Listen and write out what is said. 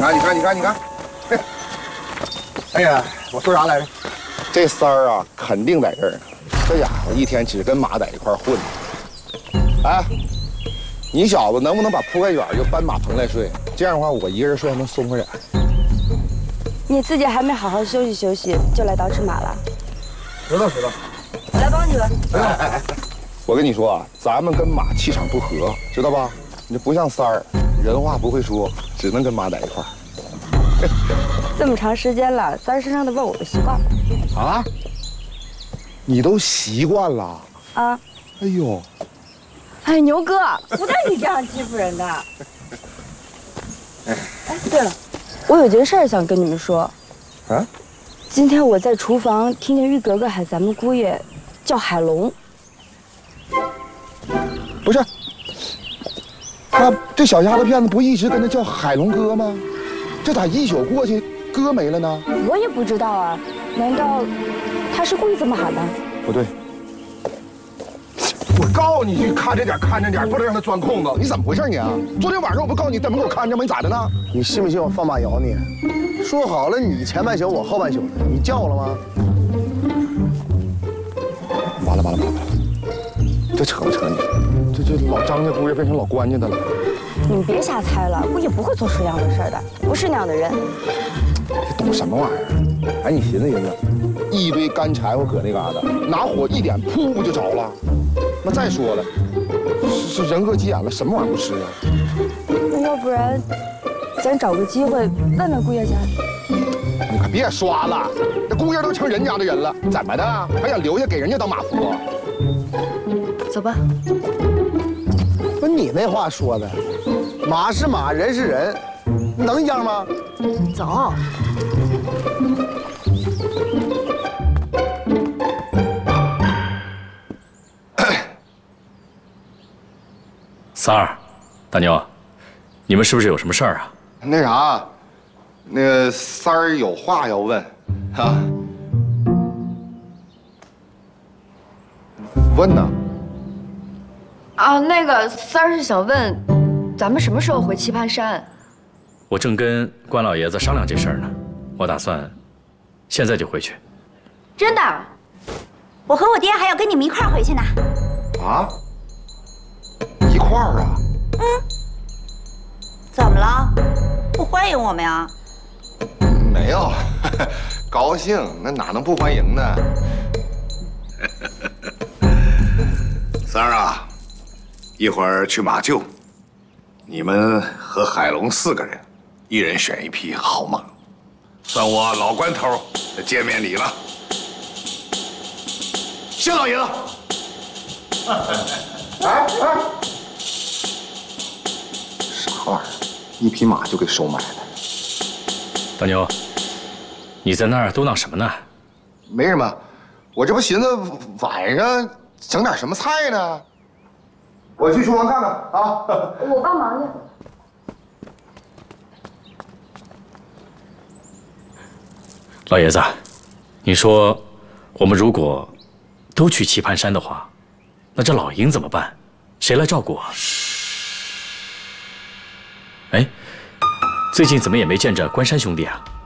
你看，哎呀，我说啥来着？这三儿啊，肯定在这儿呢。这家伙一天只跟马在一块混。哎，你小子能不能把铺盖卷就搬马棚来睡？这样的话，我一个人睡还能松快点。 你自己还没好好休息休息，就来捯饬马了？ 知道。 我来帮你吧。 哎，我跟你说啊，咱们跟马气场不合，知道吧？你不像三儿，人话不会说，只能跟马在一块儿。 这么长时间了，三儿身上的味我都习惯了。 啊？你都习惯了？ 啊？ 哎呦！ 哎，牛哥，不带你这样欺负人的。哎，对了，我有件事儿想跟你们说。 啊？ 今天我在厨房听见玉格格喊咱们姑爷叫海龙。 不是，那这小丫头片子不一直跟他叫海龙哥吗？这咋一宿过去，哥没了呢？ 我也不知道啊，难道他是故意这么喊的？ 不对，我告诉你去看着点，不能让他钻空子。你怎么回事你啊？昨天晚上我不告诉你在门口看着吗？你咋的呢？ 你信不信我放马咬你？说好了你前半宿我后半宿的，你叫了吗？ 完了，这扯不扯你？这老张家姑爷变成老关家的了。 你们别瞎猜了，姑爷不会做出这样的事儿的，不是那样的人。 你懂什么玩意儿？哎，你寻思，一堆干柴火搁那嘎达，拿火一点，噗不就着了？那再说了，是人饿急眼了，什么玩意儿不吃啊？ 那要不然，咱找个机会问问姑爷去。 你可别刷了，这姑爷都成人家的人了，怎么的？还想留下给人家当马夫？ 走吧。 不是你那话说的，马是马，人是人，能一样吗？ 走。 三儿，大妞，你们是不是有什么事儿啊？ 那啥，那个三儿有话要问，啊？问呢？ 啊，那个三儿是想问，咱们什么时候回棋盘山？ 我正跟关老爷子商量这事儿呢，我打算现在就回去。 真的？我和我爹还要跟你们一块儿回去呢。 啊？一块儿啊？ 嗯。怎么了？不欢迎我们呀？ 没有，高兴，那哪能不欢迎呢？ 三儿啊，一会儿去马厩，你们和海龙4个人，一人选一匹好马，算我老关头的见面礼了。谢老爷子。 哎，啥玩意儿？一匹马就给收买了？ 大妞，你在那儿嘟囔什么呢？ 没什么，我这不寻思晚上整点什么菜呢？我去厨房看看啊。 我帮忙去。 老爷子，你说我们如果都去棋盘山的话，那这老鹰怎么办？谁来照顾啊？哎，最近怎么也没见着关山兄弟啊？